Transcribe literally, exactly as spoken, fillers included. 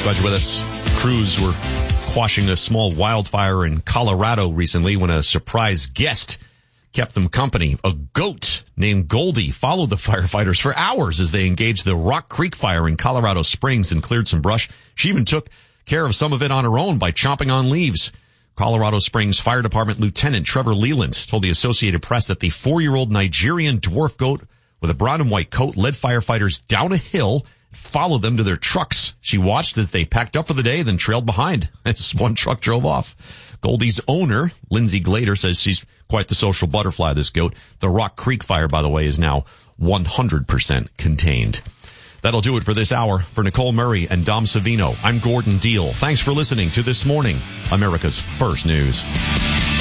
Glad you're with us. Crews were quashing a small wildfire in Colorado recently when a surprise guest kept them company. A goat named Goldie followed the firefighters for hours as they engaged the Rock Creek fire in Colorado Springs and cleared some brush. She even took care of some of it on her own by chomping on leaves. Colorado Springs Fire Department Lieutenant Trevor Leland told the Associated Press that the four-year-old Nigerian dwarf goat with a brown and white coat led firefighters down a hill, followed them to their trucks. She watched as they packed up for the day, then trailed behind as one truck drove off. Goldie's owner, Lindsay Glader, says she's quite the social butterfly, this goat. The Rock Creek fire, by the way, is now one hundred percent contained. That'll do it for this hour. For Nicole Murray and Dom Savino, I'm Gordon Deal. Thanks for listening to This Morning, America's First News.